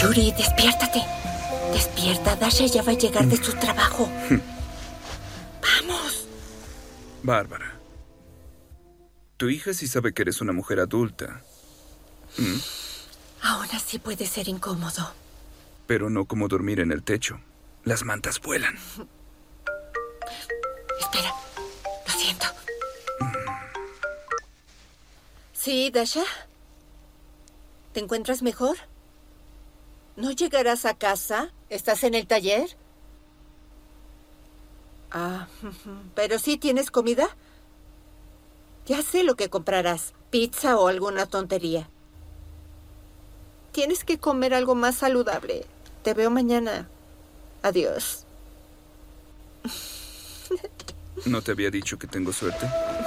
Yuri, despiértate. Despierta, Dasha ya va a llegar de su trabajo. ¡Vamos! Bárbara, tu hija sí sabe que eres una mujer adulta. Aún así puede ser incómodo. Pero no como dormir en el techo. Las mantas vuelan. Espera, lo siento. ¿Sí, Dasha? ¿Te encuentras mejor? ¿No llegarás a casa? ¿Estás en el taller? ¿Pero sí tienes comida? Ya sé lo que comprarás. Pizza o alguna tontería. Tienes que comer algo más saludable. Te veo mañana. Adiós. ¿No te había dicho que tengo suerte?